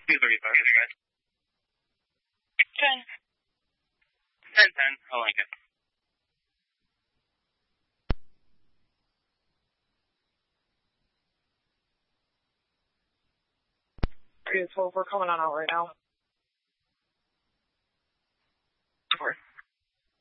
235 is right. 10. 10, I like it. Okay, 12, we're coming on out right now.